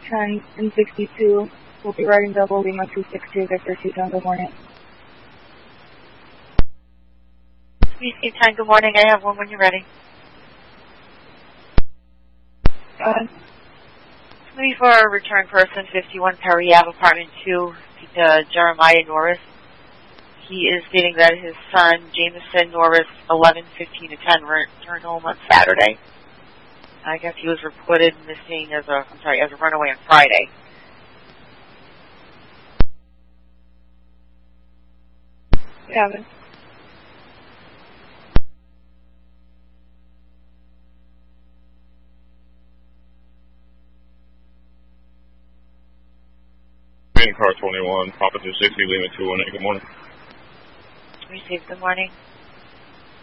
10 and 62. We'll be riding double Lima 262 Victor 2 Tango Hornet. BC 10, good morning. I have one when you're ready. Please for a return person, 51 Perry Ave, apartment 2, Jeremiah Norris. He is stating that his son, Jameson Norris, 11:15 to 10, returned home on Saturday. I guess he was reported missing as a runaway on Friday. Gavin. Car 21, Papa 260, Lima 218, good morning. Received, good morning.